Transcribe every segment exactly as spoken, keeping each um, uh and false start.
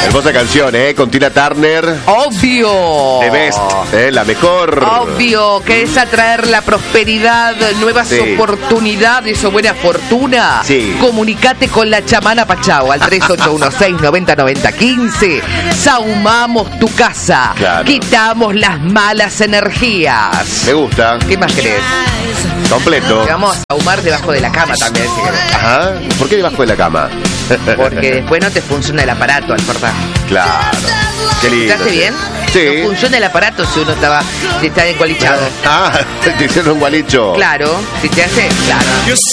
Hermosa canción, ¿eh? Con Tina Turner. Obvio. The Best, ¿eh? La mejor. Obvio. ¿Querés atraer la prosperidad, nuevas Sí. oportunidades o buena fortuna? Sí. Comunicate con la chamana Pachao al tres ocho uno seis, nueve cero nueve cero, uno cinco. Sahumamos tu casa. Claro. Quitamos las malas energías. Me gusta. ¿Qué más querés? Completo. Te vamos a sahumar debajo de la cama también, si querés. Ajá. ¿Por qué debajo de la cama? Porque después no te funciona el aparato al cortar. Claro. Qué lindo. ¿Escuchaste bien? Sí. No funciona el aparato si uno estaba, si está engualichado. Ah, te hicieron un gualicho. Claro, si te hace, claro.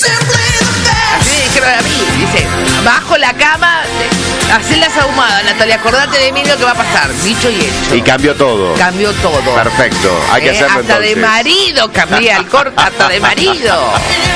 Así me dijeron a mí, dice, bajo la cama, hacé la sahumada, Natalia, acordate de mí lo que va a pasar. Dicho y hecho. Y cambió todo. Cambió todo. Perfecto, hay que Eh, hacerlo hasta entonces. de marido cambié al corte, hasta de marido.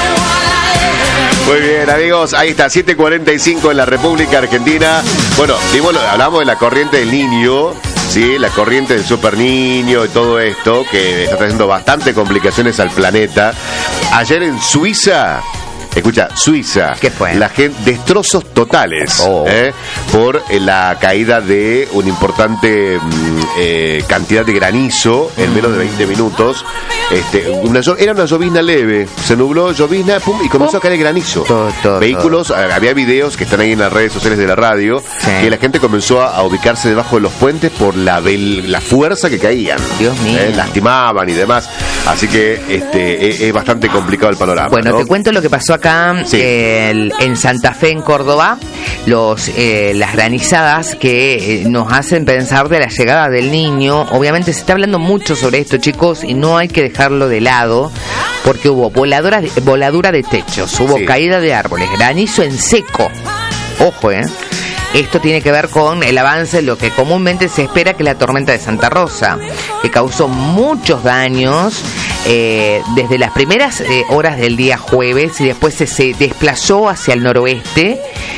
Muy bien, amigos, ahí está, siete cuarenta y cinco en la República Argentina. Bueno, vimos, hablamos de la corriente del niño, sí, la corriente del super niño y todo esto, que está trayendo bastante complicaciones al planeta. Ayer en Suiza, escucha, Suiza, ¿Qué fue? la gente, destrozos totales, Oh. ¿eh? por eh, la caída de una importante mm, eh, cantidad de granizo en menos de veinte minutos. Este, una, llo- era una llovizna leve, se nubló, llovizna, pum, y comenzó a caer el granizo. Todo, todo, Vehículos, a- había videos que están ahí en las redes sociales de la radio, Sí. que la gente comenzó a, a ubicarse debajo de los puentes por la, vel- la fuerza que caían. Dios mío. Eh, lastimaban y demás. Así que este es, es bastante complicado el panorama. Bueno, ¿no? te cuento lo que pasó acá Sí. eh, el- en Santa Fe, en Córdoba, los eh, las granizadas que eh, nos hacen pensar de la llegada del niño. Obviamente se está hablando mucho sobre esto, chicos, y no hay que dejarlo de lado, porque hubo voladura de, voladura de techos, hubo Sí. caída de árboles, granizo en seco. Ojo, ¿eh? Esto tiene que ver con el avance de lo que comúnmente se espera, que es la tormenta de Santa Rosa, que causó muchos daños eh, desde las primeras eh, horas del día jueves, y después se, se desplazó hacia el noroeste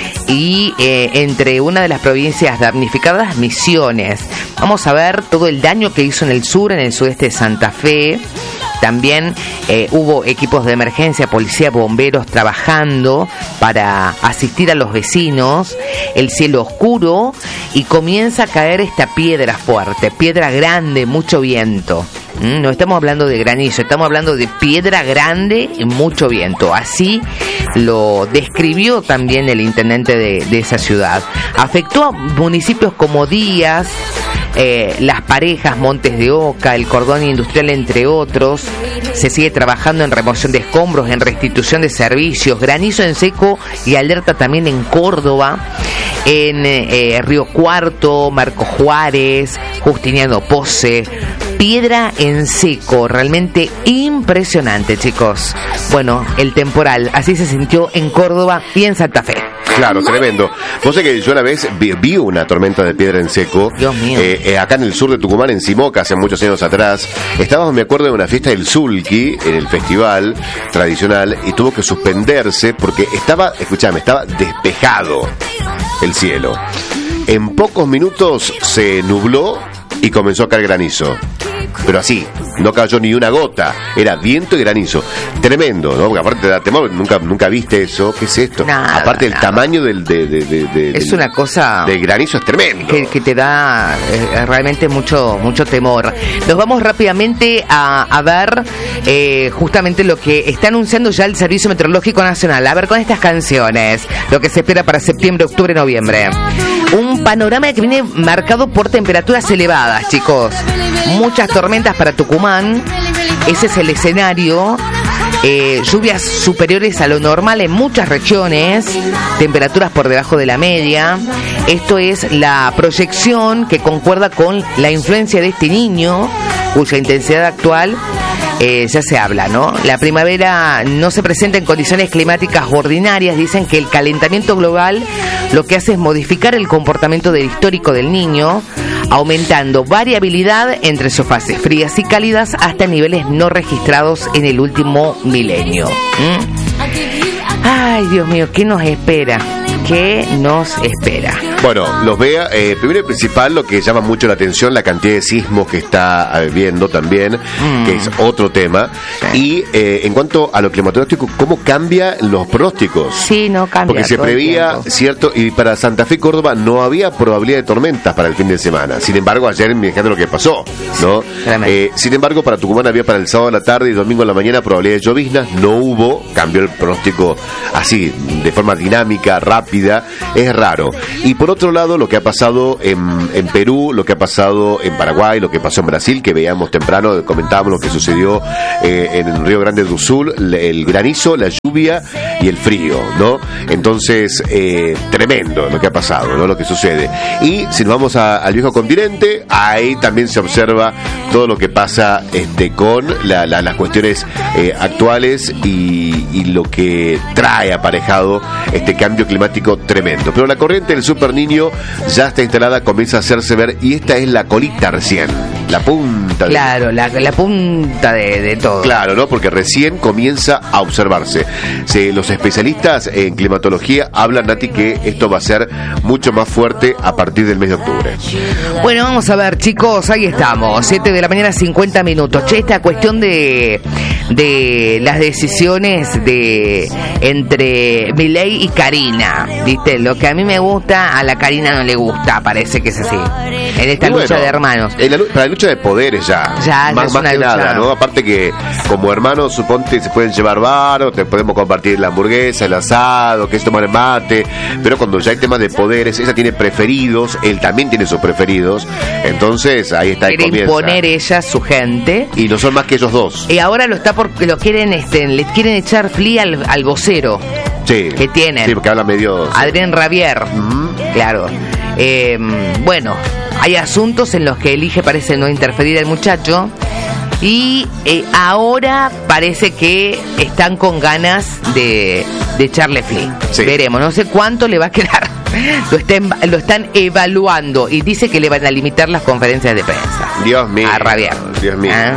y eh, entre una de las provincias damnificadas, Misiones. Vamos a ver todo el daño que hizo en el sur, en el sudeste de Santa Fe. También eh, hubo equipos de emergencia, policía, bomberos trabajando para asistir a los vecinos. El cielo oscuro y comienza a caer esta piedra fuerte, piedra grande, mucho viento. ¿Mm? No estamos hablando de granizo, estamos hablando de piedra grande y mucho viento. Así lo describió también el intendente de, de esa ciudad. Afectó a municipios como Díaz, Eh, Las Parejas, Montes de Oca, el Cordón Industrial, entre otros. Se sigue trabajando en remoción de escombros, en restitución de servicios, granizo en seco y alerta también en Córdoba, en eh, Río Cuarto, Marco Juárez, Justiniano Pose. Piedra en seco, realmente impresionante, chicos. Bueno, el temporal, así se sintió en Córdoba y en Santa Fe. Claro, tremendo. Vos sabés que yo una vez vi, vi una tormenta de piedra en seco. Dios mío. eh, eh, acá en el sur de Tucumán, en Simoca, hace muchos años atrás. Estábamos, me acuerdo, en una fiesta del Sulki, en el festival tradicional, y tuvo que suspenderse porque estaba, escuchame, estaba despejado el cielo. En pocos minutos se nubló y comenzó a caer granizo. Pero así, no cayó ni una gota, era viento y granizo. Tremendo, ¿no? Porque aparte te da temor, nunca, nunca viste eso. ¿Qué es esto? Nada, aparte el nada. tamaño del, de, de, de, de- Es del- una cosa del granizo es tremendo. que, que te da eh, realmente mucho mucho temor. Nos vamos rápidamente a, a ver eh, justamente lo que está anunciando ya el Servicio Meteorológico Nacional. A ver, con estas canciones, lo que se espera para septiembre, octubre, noviembre. Un panorama que viene marcado por temperaturas elevadas, chicos. Muchas tormentas para Tucumán. Ese es el escenario. Eh, lluvias superiores a lo normal en muchas regiones, temperaturas por debajo de la media. Esto es la proyección que concuerda con la influencia de este niño, cuya intensidad actual eh, ya se habla, ¿no? La primavera no se presenta en condiciones climáticas ordinarias. Dicen que el calentamiento global lo que hace es modificar el comportamiento del histórico del niño, aumentando variabilidad entre sus fases frías y cálidas hasta niveles no registrados en el último milenio. ¿Mm? Ay, Dios mío, ¿qué nos espera? ¿qué nos espera? Bueno, los vea, eh, primero y principal, lo que llama mucho la atención, la cantidad de sismos que está habiendo también, mm. que es otro tema. Sí. Y eh, en cuanto a lo climatológico, ¿cómo cambian los pronósticos? Sí, no cambia. Porque se prevía, cierto, y para Santa Fe y Córdoba no había probabilidad de tormentas para el fin de semana. Sin embargo, ayer, fíjate lo que pasó, ¿no? Eh, sin embargo, para Tucumán había para el sábado a la tarde y domingo a la mañana probabilidad de lloviznas. No hubo, cambió el pronóstico así, de forma dinámica, rápida. Es raro. Y por otro lado, lo que ha pasado en, en Perú, lo que ha pasado en Paraguay, lo que pasó en Brasil, que veíamos temprano, comentábamos lo que sucedió eh, en Río Grande do Sul, el granizo, la lluvia y el frío, ¿no? Entonces, eh, tremendo lo que ha pasado, ¿no? Lo que sucede. Y si nos vamos a, al viejo continente, ahí también se observa todo lo que pasa este, con la, la, las cuestiones eh, actuales y, y lo que trae aparejado este cambio climático tremendo. Pero la corriente del Super Niño ya está instalada, comienza a hacerse ver, y esta es la colita recién, la punta. Claro, de... la, la punta de, de todo. Claro, ¿no? Porque recién comienza a observarse. Sí, los especialistas en climatología hablan, Nati, que esto va a ser mucho más fuerte a partir del mes de octubre. Bueno, vamos a ver, chicos, ahí estamos, siete de la mañana, cincuenta minutos. Che, esta cuestión de, de las decisiones de entre Milei y Karina, ¿viste? Lo que a mí me gusta, a la Karina no le gusta, parece que es así. En esta bueno, lucha de hermanos. En la, para la lucha de poderes ya. Ya, más, ya más que lucha... nada, ¿no? Aparte que como hermanos, suponte, se pueden llevar varos, te podemos compartir la hamburguesa, el asado, que es tomar el mate, pero cuando ya hay temas de poderes, ella tiene preferidos, él también tiene sus preferidos, entonces ahí está. Quiere comienza. imponer ella su gente. Y no son más que ellos dos. Y ahora lo está porque lo quieren, este, le quieren echar fli al, al vocero. Sí. Que tienen. Sí, porque habla medio... Adrián Rabier. Uh-huh. Claro. Eh, bueno, hay asuntos en los que elige, parece no interferir el muchacho. Y eh, ahora parece que están con ganas de, de echarle fli. Sí. Veremos, no sé cuánto le va a quedar. Lo están, lo están evaluando y dice que le van a limitar las conferencias de prensa. Dios mío. A rabiar. Dios mío. ¿Ah?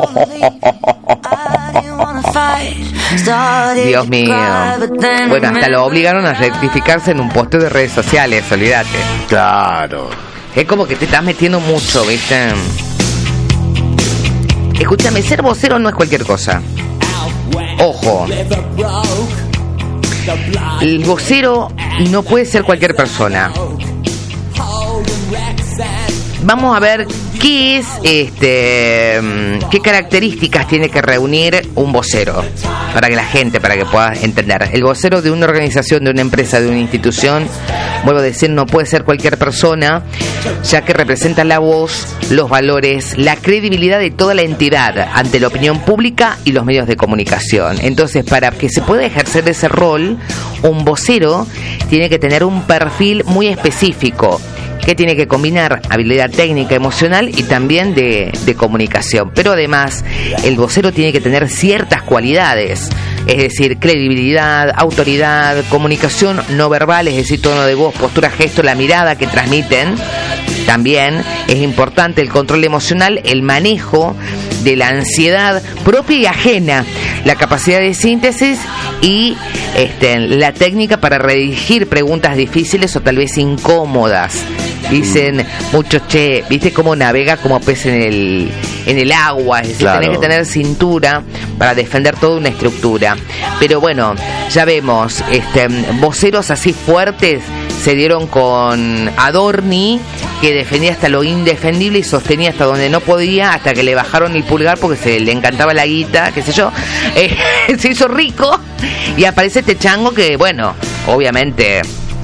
Dios mío. Bueno, hasta lo obligaron a rectificarse en un post de redes sociales, olvídate. Claro. Es como que te estás metiendo mucho, ¿viste? Escúchame, ser vocero no es cualquier cosa. Ojo. El vocero no puede ser cualquier persona. Vamos a ver qué es este qué características tiene que reunir un vocero para que la gente, para que pueda entender. El vocero de una organización, de una empresa, de una institución, vuelvo a decir, no puede ser cualquier persona, ya que representa la voz, los valores, la credibilidad de toda la entidad ante la opinión pública y los medios de comunicación. Entonces, para que se pueda ejercer ese rol, un vocero tiene que tener un perfil muy específico, que tiene que combinar habilidad técnica, emocional y también de, de comunicación. Pero además, el vocero tiene que tener ciertas cualidades, es decir, credibilidad, autoridad, comunicación no verbal, es decir, tono de voz, postura, gesto, la mirada que transmiten. También es importante el control emocional, el manejo de la ansiedad propia y ajena, la capacidad de síntesis y este, la técnica para redigir preguntas difíciles o tal vez incómodas. Dicen muchos, che, ¿viste cómo navega como pez en el en el agua? Es decir, claro, tenés que tener cintura para defender toda una estructura. Pero bueno, ya vemos, este, voceros así fuertes se dieron con Adorni, que defendía hasta lo indefendible y sostenía hasta donde no podía, hasta que le bajaron el pulgar porque se le encantaba la guita, qué sé yo, eh, se hizo rico, y aparece este chango que, bueno, obviamente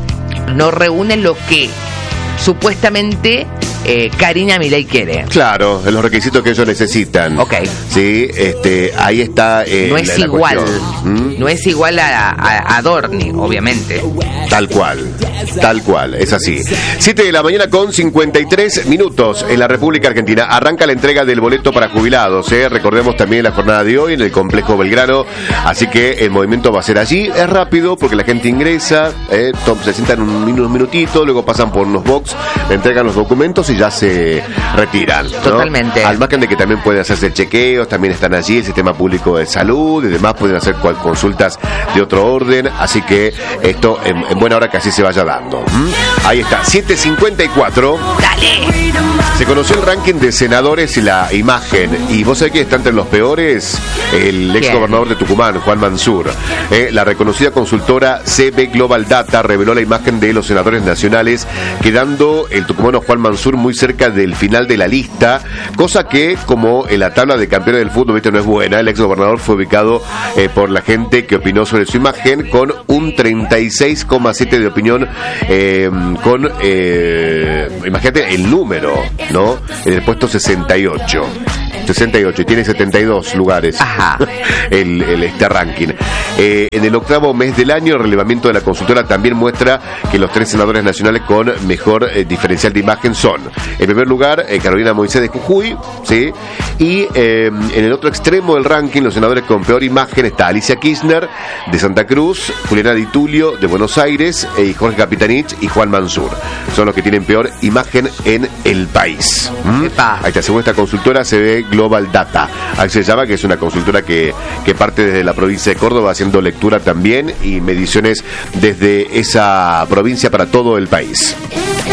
no reúne lo que supuestamente eh, Karina Milei quiere. Claro, los requisitos que ellos necesitan. Ok. Sí, este, ahí está. Eh, no es la, igual. La ¿Mm? No es igual a, a, a Adorni, obviamente. Tal cual, tal cual, es así. siete de la mañana con cincuenta y tres minutos en la República Argentina. Arranca la entrega del boleto para jubilados, ¿eh? Recordemos también la jornada de hoy en el Complejo Belgrano. Así que el movimiento va a ser allí. Es rápido porque la gente ingresa, ¿eh? se sientan un, unos minutitos, luego pasan por unos box, le entregan los documentos y y ya se retiran, ¿no? Totalmente. Al margen de que también pueden hacerse chequeos, también están allí el sistema público de salud y demás, pueden hacer cual, consultas de otro orden, así que esto en, en buena hora que así se vaya dando. ¿Mm? Ahí está, siete cincuenta y cuatro. Dale. Se conoció el ranking de senadores y la imagen, y vos sabés que está entre los peores el ex gobernador de Tucumán, Juan Mansur. Eh, la reconocida consultora C B Global Data reveló la imagen de los senadores nacionales, quedando el tucumano Juan Mansur muy cerca del final de la lista, cosa que, como en la tabla de campeones del fútbol, viste, no es buena. El ex gobernador fue ubicado eh, por la gente que opinó sobre su imagen con un treinta y seis coma siete de opinión, eh, con, eh, imagínate el número, ¿no? En el puesto sesenta y ocho. sesenta y ocho y tiene setenta y dos lugares. Ajá. el, el este ranking. Eh, en el octavo mes del año, el relevamiento de la consultora también muestra que los tres senadores nacionales con mejor eh, diferencial de imagen son, en primer lugar, eh, Carolina Moisés de Jujuy, ¿sí? Y eh, en el otro extremo del ranking, los senadores con peor imagen está Alicia Kirchner de Santa Cruz, Juliana Di Tulio de Buenos Aires, eh, y Jorge Capitanich y Juan Mansur. Son los que tienen peor imagen en el país. ¿Mm? Ahí está, según esta consultora, se ve Global Data, así se llama, que es una consultora que, que parte desde la provincia de Córdoba, haciendo lectura también y mediciones desde esa provincia para todo el país.